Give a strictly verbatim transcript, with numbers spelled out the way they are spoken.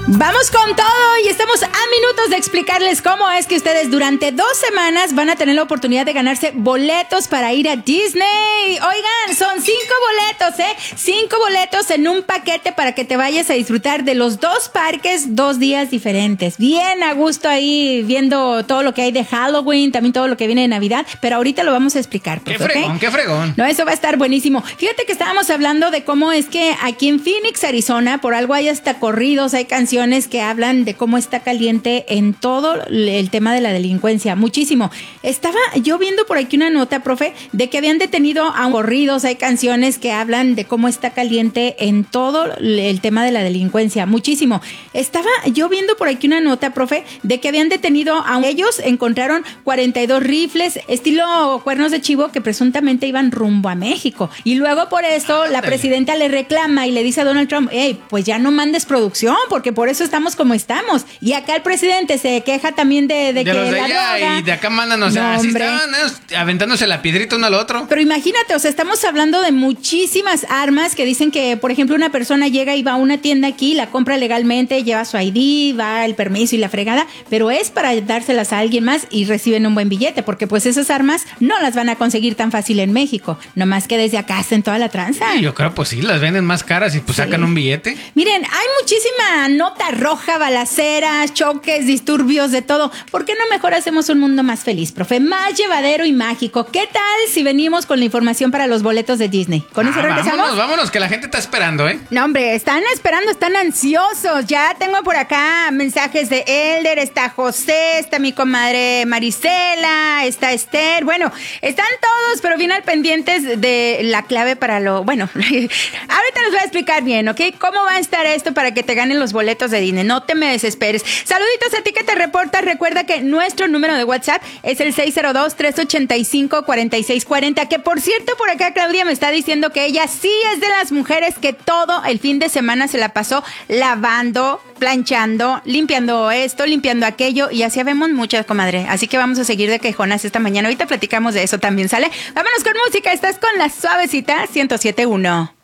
Vamos con todo y estamos a minutos de explicarles cómo es que ustedes durante dos semanas van a tener la oportunidad de ganarse boletos para ir a Disney. Oigan, son cinco boletos, ¿eh? Cinco boletos en un paquete para que te vayas a disfrutar de los dos parques dos días diferentes. Bien a gusto ahí viendo todo lo que hay de Halloween, también todo lo que viene de Navidad, pero ahorita lo vamos a explicar. Qué fregón, ¿okay? Qué fregón. No, eso va a estar buenísimo. Fíjate que estábamos hablando de cómo es que aquí en Phoenix, Arizona, por algo hay hasta corridos, hay canciones que hablan de cómo está caliente en todo el tema de la delincuencia, muchísimo. Estaba yo viendo por aquí una nota, profe, de que habían detenido a corridos, hay canciones que hablan de cómo está caliente en todo el tema de la delincuencia, muchísimo. Estaba yo viendo por aquí una nota, profe, de que habían detenido a ellos, encontraron cuarenta y dos rifles estilo cuernos de chivo que presuntamente iban rumbo a México. Y luego por eso la presidenta le reclama y le dice a Donald Trump, hey, pues ya no mandes producción, porque por eso estamos como estamos. Y acá el presidente se queja también de, de, de que los de la allá droga, y de acá mandan, o sea, no, así hombre. estaban eh, aventándose la piedrita uno al otro. Pero imagínate, o sea, estamos hablando de muchísimas armas que dicen que, por ejemplo, una persona llega y va a una tienda aquí, la compra legalmente, lleva su I D, va el permiso y la fregada, pero es para dárselas a alguien más y reciben un buen billete, porque pues esas armas no las van a conseguir tan fácil en México, nomás que desde acá hacen toda la tranza. Sí, yo creo pues sí, las venden más caras y pues sí. Sacan un billete. Miren, hay muchísima nota roja, balaceras, choques, disturbios, de todo. ¿Por qué no mejor hacemos un mundo más feliz, profe? Más llevadero y mágico. ¿Qué tal si venimos con la información para los boletos de Disney? ¿Con ah, eso regresamos? Vámonos, vámonos, que la gente está esperando, ¿eh? No, hombre, están esperando, están ansiosos. Ya tengo por acá mensajes de Elder, está José, está mi comadre Marisela, está Esther. Bueno, están todos, pero bien al pendientes de la clave para lo... Bueno, ahorita les voy a explicar bien, ¿ok? ¿Cómo va a estar esto para que te ganen los boletos de Disney? No te me desesperes. Saluditos a ti que te reportas. Recuerda que nuestro número de WhatsApp es el seis cero dos, tres ocho cinco, cuatro seis cuatro cero. Que por cierto, por acá Claudia me está diciendo que ella sí es de las mujeres que todo el fin de semana se la pasó lavando, planchando, limpiando esto, limpiando aquello, y así vemos muchas, comadre. Así que vamos a seguir de quejonas esta mañana. Ahorita platicamos de eso también, ¿sale? Vámonos con música. Estás con La Suavecita ciento siete punto uno.